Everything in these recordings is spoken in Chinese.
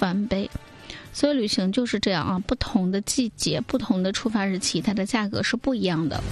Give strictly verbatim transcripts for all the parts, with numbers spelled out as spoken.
翻倍。所以旅行就是这样啊，不同的季节、不同的出发日期，它的价格是不一样的，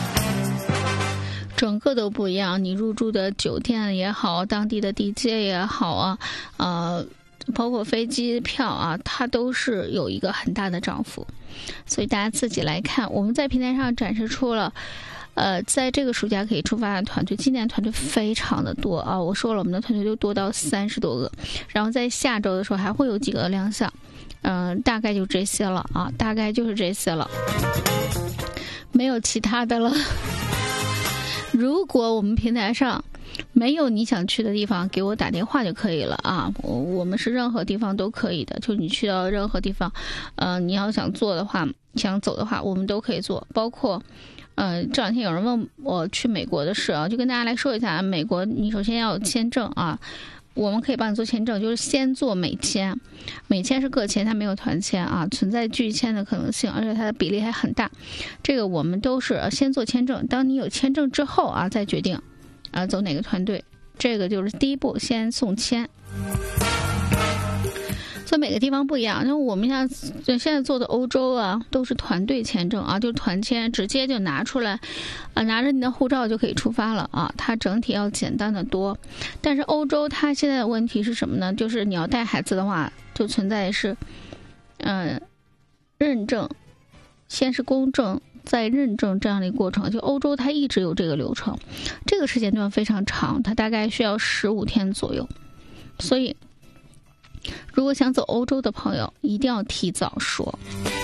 整个都不一样。你入住的酒店也好，当地的地接也好啊，呃，包括飞机票啊，它都是有一个很大的涨幅。所以大家自己来看，我们在平台上展示出了。呃，在这个暑假可以出发的团队，今年团队非常的多啊！我说了，我们的团队就多到三十多个，然后在下周的时候还会有几个亮相，嗯、呃，大概就这些了啊，大概就是这些了，没有其他的了。如果我们平台上没有你想去的地方，给我打电话就可以了啊！我我们是任何地方都可以的，就你去到任何地方，呃，你要想做的话，想走的话，我们都可以做，包括。呃，这两天有人问我去美国的事啊，就跟大家来说一下，美国你首先要有签证啊，我们可以帮你做签证，就是先做美签，美签是个签，它没有团签啊，存在拒签的可能性，而且它的比例还很大。这个我们都是先做签证，当你有签证之后啊，再决定啊走哪个团队，这个就是第一步，先送签。所以每个地方不一样，那我们像现在做的欧洲啊，都是团队签证啊，就是团签，直接就拿出来，啊，拿着你的护照就可以出发了啊。它整体要简单的多，但是欧洲它现在的问题是什么呢？就是你要带孩子的话，就存在是，嗯、呃，认证，先是公证，再认证这样的一个过程。就欧洲它一直有这个流程，这个时间段非常长，它大概需要十五天左右，所以。如果想走欧洲的朋友，一定要提早说。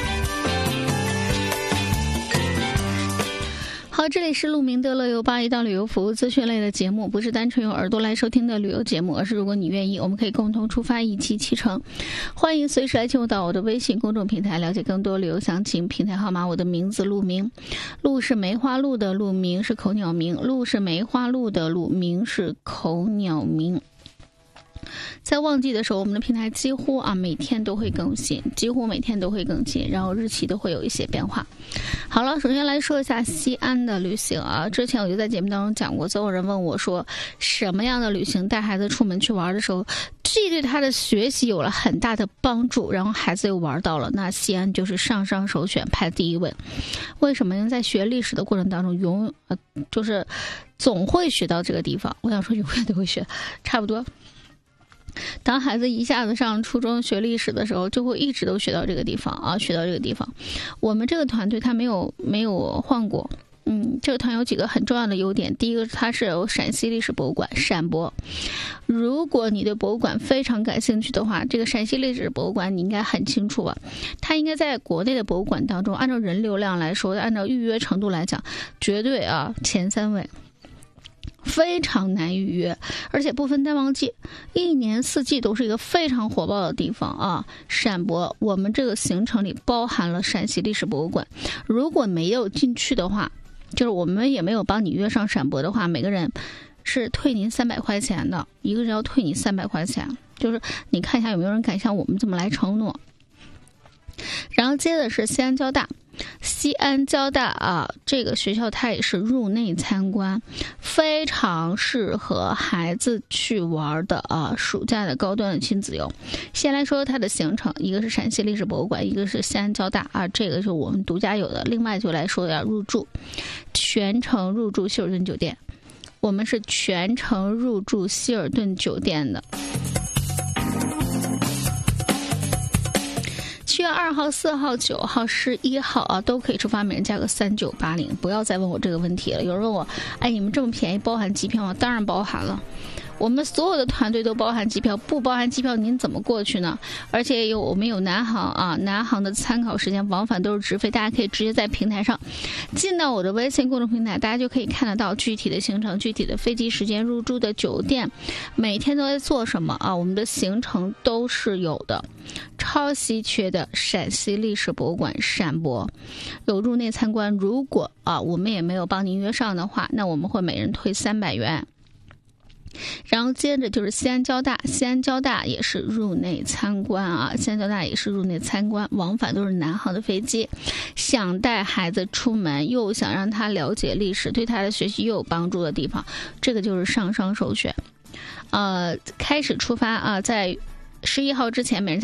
好，这里是鹿鸣的乐游吧，一档旅游服务资讯类的节目，不是单纯用耳朵来收听的旅游节目，而是如果你愿意，我们可以共同出发，一期启程。欢迎随时来进入到我的微信公众平台，了解更多旅游详情。平台号码我的名字鹿鸣，鹿是梅花鹿的鹿，鸣是口鸟鸣，鹿是梅花鹿的鹿，鸣是口鸟鸣。在旺季的时候，我们的平台几乎啊每天都会更新，几乎每天都会更新，然后日期都会有一些变化。好了，首先来说一下西安的旅行啊。之前我就在节目当中讲过，总有人问我说，什么样的旅行带孩子出门去玩的时候，这对他的学习有了很大的帮助，然后孩子又玩到了，那西安就是上上首选，排第一位。为什么？因为在学历史的过程当中，永呃就是总会学到这个地方。我想说，永远都会学，差不多。当孩子一下子上初中学历史的时候，就会一直都学到这个地方啊，学到这个地方。我们这个团队他没有没有换过，嗯，这个团有几个很重要的优点。第一个，它是有陕西历史博物馆陕博。如果你对博物馆非常感兴趣的话，这个陕西历史博物馆你应该很清楚啊，它应该在国内的博物馆当中，按照人流量来说，按照预约程度来讲，绝对啊前三位。非常难预约，而且不分淡旺季，一年四季都是一个非常火爆的地方啊。陕博，我们这个行程里包含了陕西历史博物馆，如果没有进去的话，就是我们也没有帮你约上陕博的话，每个人是退您三百块钱的，一个人要退你三百块钱，就是你看一下有没有人敢像我们这么来承诺。然后接的是西安交大，西安交大啊，这个学校它也是入内参观，非常适合孩子去玩的啊，暑假的高端的亲子游。先来说它的行程，一个是陕西历史博物馆，一个是西安交大啊，这个是我们独家有的。另外就来说要入住，全程入住希尔顿酒店，我们是全程入住希尔顿酒店的。七月二号、四号、九号、十一号啊，都可以出发，每人价格三九八零。不要再问我这个问题了。有人问我，哎，你们这么便宜，包含机票吗？当然包含了。我们所有的团队都包含机票，不包含机票您怎么过去呢？而且有我们有南航啊，南航的参考时间往返都是直飞，大家可以直接在平台上进到我的微信公众平台，大家就可以看得到具体的行程、具体的飞机时间、入住的酒店，每天都在做什么啊？我们的行程都是有的。超稀缺的陕西历史博物馆陕博有入内参观，如果啊我们也没有帮您约上的话，那我们会每人退三百元。然后接着就是西安交大，西安交大也是入内参观啊，西安交大也是入内参观，往返都是南航的飞机。想带孩子出门，又想让他了解历史，对他的学习又有帮助的地方，这个就是上上首选。呃，开始出发啊，在十一号之前每人